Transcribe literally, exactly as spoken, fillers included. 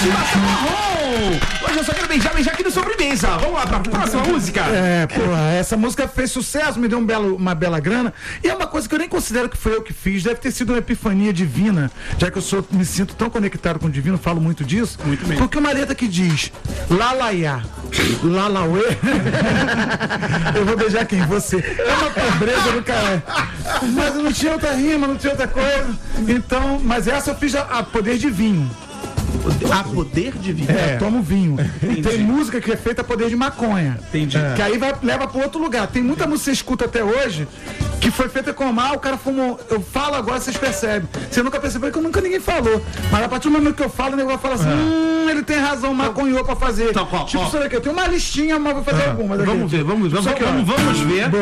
Motivação marrom. Hoje eu só quero beijar, beijar aqui no sobremesa. Vamos lá pra próxima música. É, porra, essa música fez sucesso, me deu um belo, uma bela grana. E é uma coisa que eu nem considero que foi eu que fiz. Deve ter sido uma epifania divina, já que eu sou, me sinto tão conectado com o divino, falo muito disso. Muito bem. Porque uma letra que diz Lalaiá, Lalauê. Eu vou beijar quem? Você. É uma pobreza do cara. Mas não tinha outra rima, não tinha outra coisa. Então, mas essa eu fiz a, a poder de vinho. A poder de vinho. É, tomo vinho. Tem música que é feita a poder de maconha. Entendi. Que aí vai, leva para outro lugar. Tem muita música que você escuta até hoje que foi feita com mal, o cara fumou. Eu falo agora, vocês percebem. Você nunca percebeu que nunca ninguém falou. Mas a partir do momento que eu falo, o negócio fala assim: é. hum, ele tem razão, maconhou pra fazer. Então, qual, tipo, qual? Aqui, eu tenho uma listinha, mas vou fazer Ah, algumas. vamos ver, vamos ver. Vamos, vamos, vamos ver.